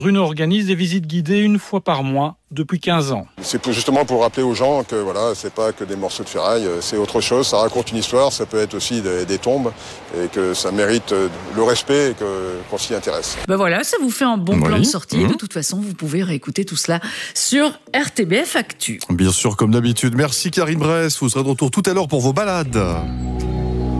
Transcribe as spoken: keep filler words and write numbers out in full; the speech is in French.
Bruno organise des visites guidées une fois par mois depuis quinze ans. C'est pour, justement pour rappeler aux gens que voilà, c'est pas que des morceaux de ferraille, c'est autre chose, ça raconte une histoire, ça peut être aussi des, des tombes et que ça mérite le respect et que, qu'on s'y intéresse. Ben voilà, ça vous fait un bon plan Oui. de sortie. Mmh. De toute façon, vous pouvez réécouter tout cela sur R T B F Actu. Bien sûr, comme d'habitude. Merci Karine Bress. Vous serez de retour tout à l'heure pour vos balades.